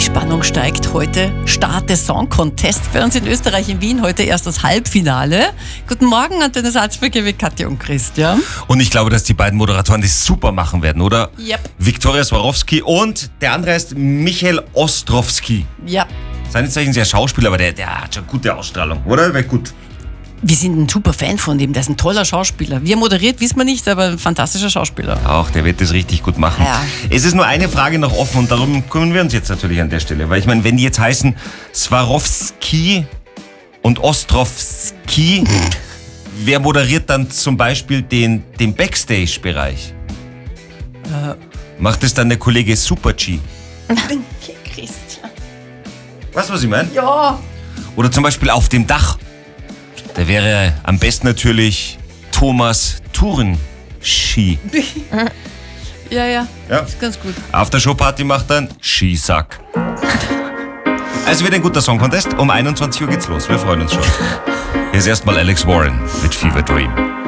Spannung steigt heute. Start des Song Contest bei uns in Österreich, in Wien. Heute erst das Halbfinale. Guten Morgen, Antenne Salzburg mit Katja und Christian. Und ich glaube, dass die beiden Moderatoren das super machen werden, oder? Yep. Viktoria Swarovski und der andere heißt Michael Ostrowski. Ja. Seines Zeichens ja Schauspieler, aber der hat schon gute Ausstrahlung, oder? Wäre gut. Wir sind ein super Fan von dem. Der ist ein toller Schauspieler. Wie er moderiert, wissen wir nicht, aber ein fantastischer Schauspieler. Auch, der wird das richtig gut machen. Ja. Es ist nur eine Frage noch offen und darum kümmern wir uns jetzt natürlich an der Stelle. Weil ich meine, wenn die jetzt heißen Swarovski und Ostrowski, wer moderiert dann zum Beispiel den Backstage-Bereich? Macht es dann der Kollege Super G? Christian. Weißt du, was ich meine? Ja. Oder zum Beispiel auf dem Dach. Da wäre am besten natürlich Thomas Touren-Ski. Ja. Ja. Ist ganz gut. Aftershow-Party macht dann Skisack. Also wird ein guter Song-Contest. Um 21 Uhr geht's los. Wir freuen uns schon. Hier ist erstmal Alex Warren mit Fever Dream.